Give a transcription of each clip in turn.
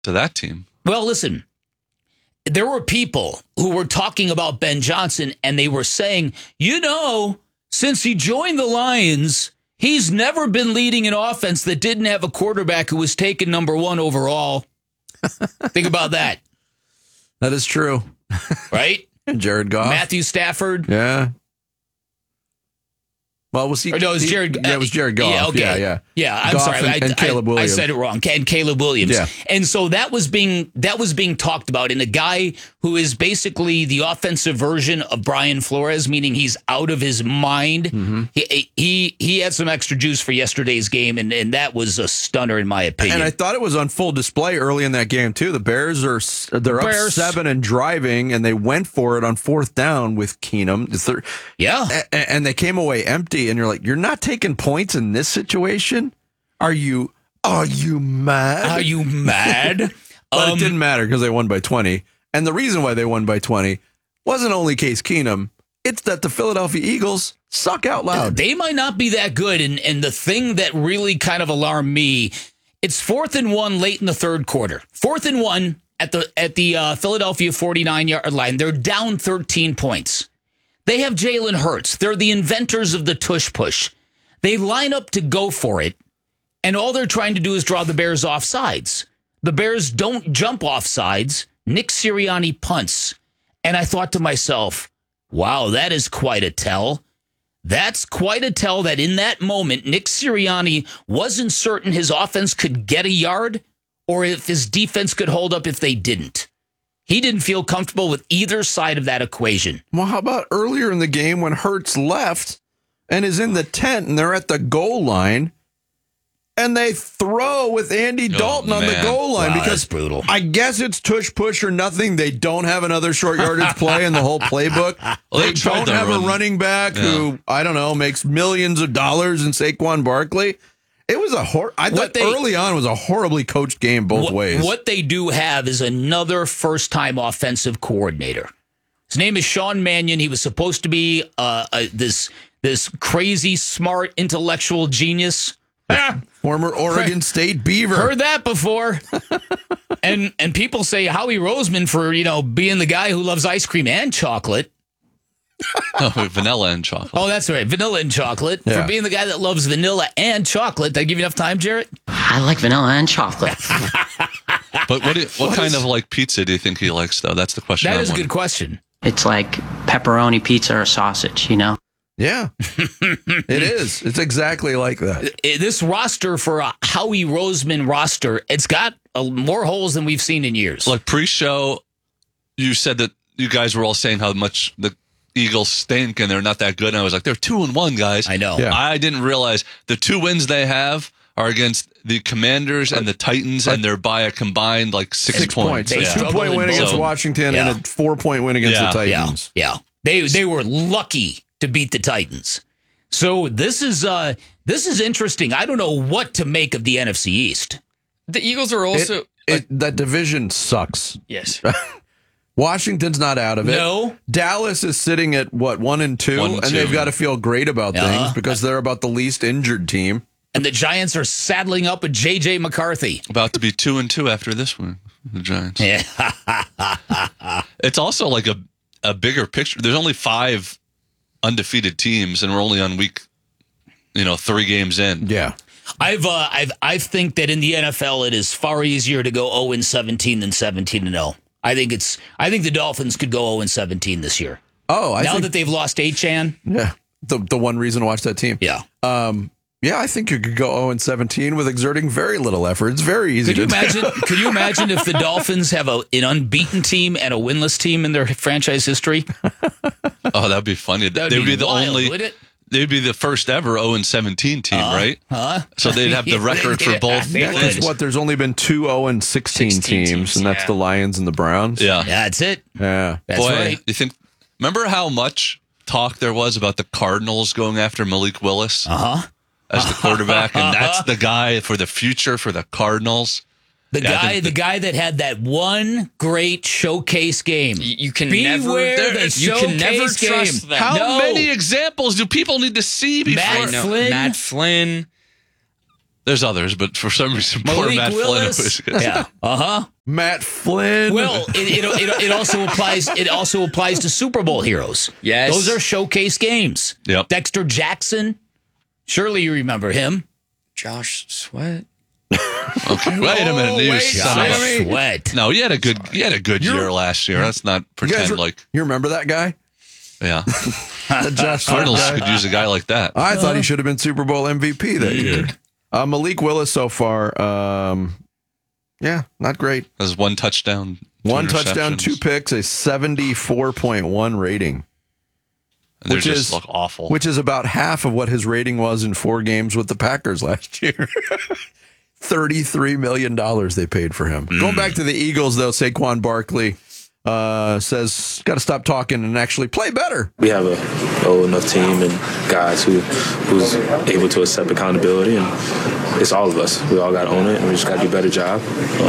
to that team. Well, listen, there were people who were talking about Ben Johnson, and they were saying, since he joined the Lions, he's never been leading an offense that didn't have a quarterback who was taken number 1 overall. Think about that. That is true. Right? Jared Goff. Matthew Stafford. Yeah. Well, was he? Or no, it was Jared. Yeah, it was Jared Goff. Yeah, okay. Yeah. I'm Goff sorry. and Caleb Williams. I said it wrong. And Caleb Williams. Yeah. And so that was being talked about. And a guy who is basically the offensive version of Brian Flores, meaning he's out of his mind. Mm-hmm. He had some extra juice for yesterday's game, and that was a stunner in my opinion. And I thought it was on full display early in that game too. The Bears they're up 7 and driving, and they went for it on 4th down with Keenum. Yeah. And they came away empty. And you're like, you're not taking points in this situation? Are you mad? Are you mad? But it didn't matter because they won by 20. And the reason why they won by 20 wasn't only Case Keenum. It's that the Philadelphia Eagles suck out loud. They might not be that good. And the thing that really kind of alarmed me, it's 4th and 1 late in the third quarter. 4th and 1 at the Philadelphia 49-yard line. They're down 13 points. They have Jalen Hurts. They're the inventors of the tush push. They line up to go for it, and all they're trying to do is draw the Bears off sides. The Bears don't jump off sides. Nick Sirianni punts. And I thought to myself, wow, that is quite a tell. That's quite a tell that in that moment, Nick Sirianni wasn't certain his offense could get a yard or if his defense could hold up if they didn't. He didn't feel comfortable with either side of that equation. Well, how about earlier in the game when Hurts left and is in the tent and they're at the goal line and they throw with Andy Dalton on the goal line because that's brutal. I guess it's tush push or nothing. They don't have another short yardage play in the whole playbook. They don't have a running back who, I don't know, makes millions of dollars in Saquon Barkley. It was I thought early on was a horribly coached game both ways. What they do have is another first-time offensive coordinator. His name is Sean Mannion. He was supposed to be this crazy, smart, intellectual genius. Former Oregon State Beaver. Heard that before. and people say Howie Roseman for being the guy who loves ice cream and chocolate. No, vanilla and chocolate. Oh, that's right. Vanilla and chocolate. Yeah. For being the guy that loves vanilla and chocolate. Did I give you enough time, Jarrett? I like vanilla and chocolate. But what kind of pizza do you think he likes, though? That's the question. That is a good question. It's like pepperoni pizza or sausage, Yeah, it is. It's exactly like that. This roster for a Howie Roseman roster, it's got more holes than we've seen in years. Like pre-show, you said that you guys were all saying how much the Eagles stink and they're not that good. And I was like, they're 2-1, guys. I know. Yeah. I didn't realize the 2 wins they have are against the Commanders and the Titans, and they're by a combined 6 points. They A struggled 2-point win in against both. Washington and a 4-point win against the Titans. Yeah. They were lucky to beat the Titans. So this is interesting. I don't know what to make of the NFC East. The Eagles are also That division sucks. yes. Washington's not out of it. No. Dallas is sitting at 1-2, 1-2. and they've got to feel great about things because they're about the least injured team. And the Giants are saddling up with J.J. McCarthy. About to be 2-2 after this one, the Giants. Yeah. It's also like a bigger picture. There's only 5 undefeated teams, and we're only on week, 3 games in. Yeah. I think that in the NFL it is far easier to go 0-17 than 17-0. I think the Dolphins could go 0-17 this year. Oh, now that they've lost Achane. Yeah. The one reason to watch that team. Yeah. Yeah, I think you could go 0-17 with exerting very little effort. It's very easy to do. Could you imagine if the Dolphins have an unbeaten team and a winless team in their franchise history? Oh, that'd be funny. That'd be the wild, only. wouldn't it? They'd be the first ever 0-17 team, right? Huh? So they'd have the record for both. Yeah, Because there's only been 2 0-16 16 teams, and that's yeah. the Lions and the Browns. Yeah. Yeah, that's it. Yeah. That's Boy, right. you think? Remember how much talk there was about the Cardinals going after Malik Willis as the quarterback, and that's the guy for the future for the Cardinals. The guy that had that one great showcase game. You can Beware never, the you can never showcase trust game. them. How No. many examples do people need to see before? Matt Flynn. Matt Flynn. There's others, but for some reason, poor Malik Matt Willis. Flynn was Yeah. Matt Flynn. Well, it also applies. It also applies to Super Bowl heroes. Yes. Those are showcase games. Yep. Dexter Jackson. Surely you remember him. Josh Sweat. Okay, wait a minute. You son of a- Josh Sweat. No, you had a good year last year. Let's not you guys pretend like you remember that guy? yeah. The Josh Sweat Cardinals guy? could use a guy like that. I thought he should have been Super Bowl MVP that year. Malik Willis so far, yeah, not great. Has one touchdown, 1 touchdown, 2 interceptions, picks, a 74.1 rating, and they which just is- look awful. which is about half of what his rating was in 4 games with the Packers last year. $33 million they paid for him. Going back to the Eagles, though, Saquon Barkley says, got to stop talking and actually play better. We have a old enough team and guys who's able to accept accountability, and it's all of us. We all got to own it, and we just got to do a better job.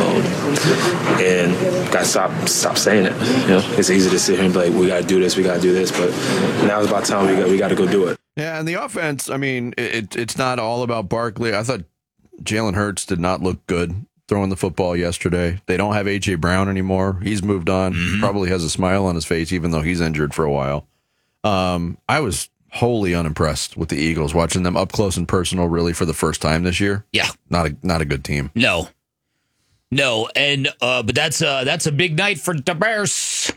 And got to stop saying it. You know, it's easy to sit here and be like, we got to do this, but now it's about time we got to go do it. Yeah, and the offense, I mean, it's not all about Barkley. I thought Jalen Hurts did not look good throwing the football yesterday. They don't have A.J. Brown anymore. He's moved on. Probably has a smile on his face, even though he's injured for a while. I was wholly unimpressed with the Eagles, watching them up close and personal really for the first time this year. Yeah. Not a good team. No, and but that's a big night for the Bears.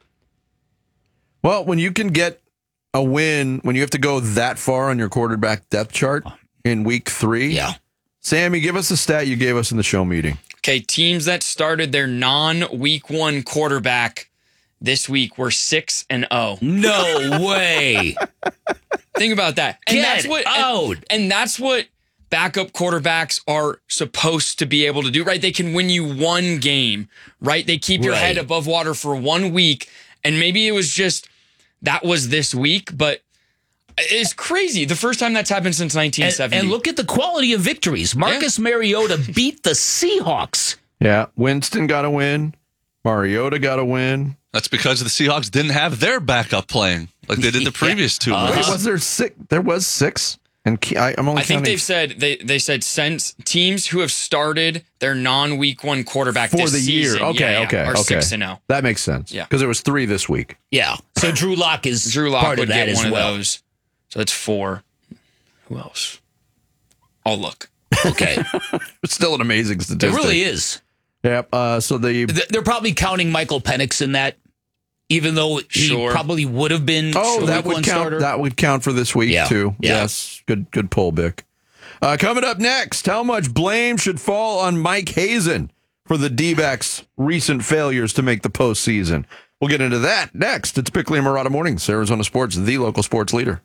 Well, when you can get a win, when you have to go that far on your quarterback depth chart in week 3. Yeah. Sammy, give us a stat you gave us in the show meeting. Okay, teams that started their non-week 1 quarterback this week were 6-0. No way. Think about that. And Get that's what out. And that's what backup quarterbacks are supposed to be able to do, right? They can win you 1 game, right? They keep your Right. head above water for 1 week, and maybe it was just that was this week, but it's crazy. The first time that's happened since 1970. And look at the quality of victories. Marcus Mariota beat the Seahawks. Yeah, Winston got a win. Mariota got a win. That's because the Seahawks didn't have their backup playing like they did the previous 2 Wait, weeks. was there 6? There was 6. And I'm only I think counting they've said they said since teams who have started their non-week 1 quarterback for this the year. season, Okay, are okay. 6-0. That makes sense. Yeah. Because it was 3 this week. Yeah. So Drew Lock is Drew Lock part would of that get as one well. of those. So that's 4. Who else? I'll look. Okay. It's still an amazing It statistic. really is. Yep. So They're probably counting Michael Penix in that, even though he Sure. probably would have been a that week would 1 count. starter. That would count for this week Yeah. too. Yeah. Yes. Good pull, Bick. Coming up next, how much blame should fall on Mike Hazen for the D-backs' recent failures to make the postseason? We'll get into that next. It's Bickley and Murata Mornings, Arizona Sports, the local sports leader.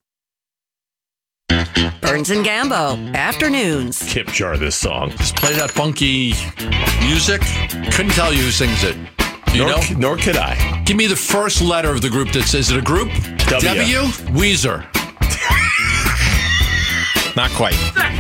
Burns and Gambo, afternoons. Kip jar this song. Just play that funky music. Couldn't tell you who sings it. You know? Nor could I. Give me the first letter of the group that says, is it a group? W. Weezer. Not quite.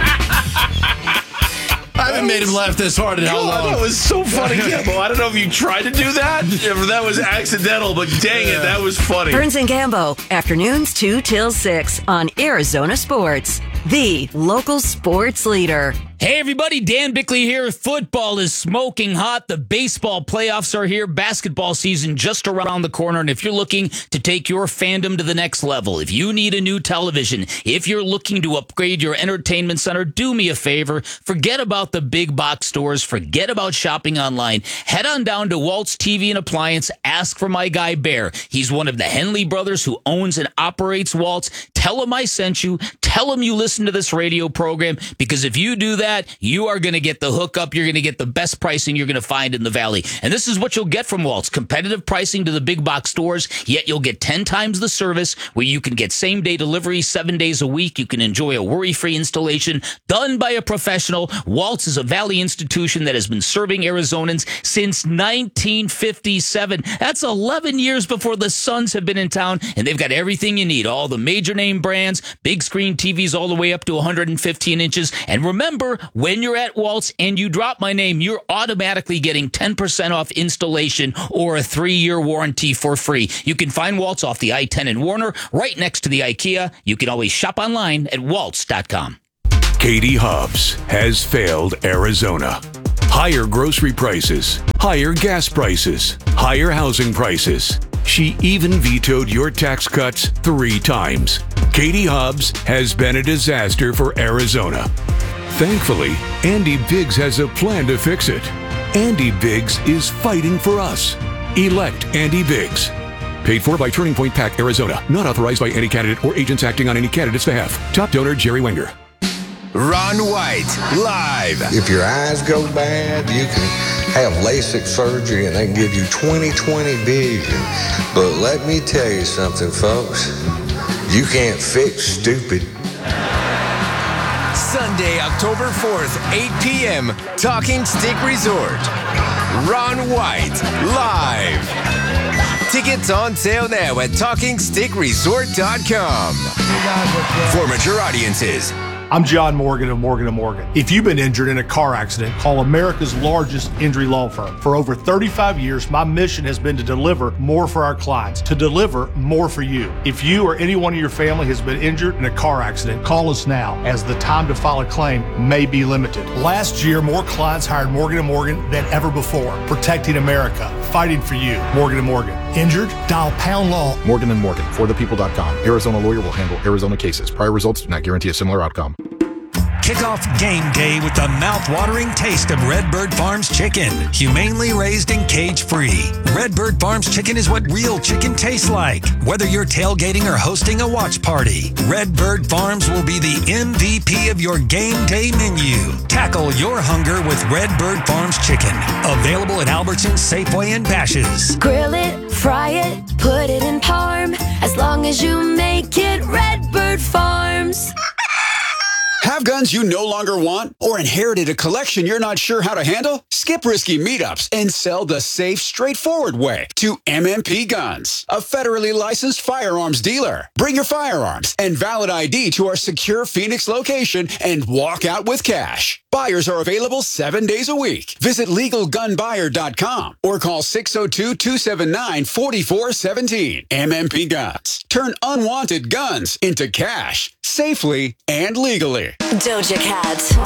I haven't made him laugh this hard in how God, long? that was so funny, Campbell. I don't know if you tried to do that, if that was accidental, but dang it, that was funny. Burns and Gambo, afternoons 2 till 6 on Arizona Sports, the local sports leader. Hey everybody, Dan Bickley here. Football is smoking hot. The baseball playoffs are here. Basketball season just around the corner. And if you're looking to take your fandom to the next level, if you need a new television, if you're looking to upgrade your entertainment center, do me a favor. Forget about the big box stores. Forget about shopping online. Head on down to Waltz TV and Appliance. Ask for my guy Bear. He's one of the Henley brothers who owns and operates Waltz. Tell him I sent you. Tell him you listen to this radio program, because if you do that, you are going to get the hookup. You're going to get the best pricing you're going to find in the Valley. And this is what you'll get from Waltz. Competitive pricing to the big box stores, yet you'll get 10 times the service, where you can get same-day delivery 7 days a week. You can enjoy a worry-free installation done by a professional. Waltz is a Valley institution that has been serving Arizonans since 1957. That's 11 years before the Suns have been in town, and they've got everything you need. All the major name brands, big screen TVs all the way up to 115 inches. And remember, when you're at Waltz and you drop my name, you're automatically getting 10% off installation or a 3-year warranty for free. You can find Waltz off the I-10 in Warner, right next to the IKEA. You can always shop online at waltz.com. Katie Hobbs has failed Arizona. Higher grocery prices, higher gas prices, higher housing prices. She even vetoed your tax cuts 3 times. Katie Hobbs has been a disaster for Arizona. Thankfully, Andy Biggs has a plan to fix it. Andy Biggs is fighting for us. Elect Andy Biggs. Paid for by Turning Point PAC, Arizona. Not authorized by any candidate or agents acting on any candidate's behalf. Top donor, Jerry Wenger. Ron White, live. If your eyes go bad, you can have LASIK surgery and they can give you 20/20 vision. But let me tell you something, folks. You can't fix stupid. Sunday, October 4th, 8 p.m., Talking Stick Resort. Ron White, live. Tickets on sale now at TalkingStickResort.com. For mature audiences. I'm John Morgan of Morgan & Morgan. If you've been injured in a car accident, call America's largest injury law firm. For over 35 years, my mission has been to deliver more for our clients, to deliver more for you. If you or anyone in your family has been injured in a car accident, call us now, as the time to file a claim may be limited. Last year, more clients hired Morgan & Morgan than ever before, protecting America, fighting for you. Morgan & Morgan. Injured? Dial pound law. Morgan & Morgan, forthepeople.com. Arizona lawyer will handle Arizona cases. Prior results do not guarantee a similar outcome. Kick off game day with the mouth-watering taste of Redbird Farms chicken. Humanely raised and cage-free. Redbird Farms chicken is what real chicken tastes like. Whether you're tailgating or hosting a watch party, Redbird Farms will be the MVP of your game day menu. Tackle your hunger with Redbird Farms chicken. Available at Albertsons, Safeway, and Bash's'. Grill it, fry it, put it in parm. As long as you make it Redbird Farms. Have guns you no longer want or inherited a collection you're not sure how to handle? Skip risky meetups and sell the safe, straightforward way to MMP Guns, a federally licensed firearms dealer. Bring your firearms and valid ID to our secure Phoenix location and walk out with cash. Buyers are available 7 days a week. Visit LegalGunBuyer.com or call 602-279-4417. MMP Guns. Turn unwanted guns into cash, safely and legally. Doja Cat.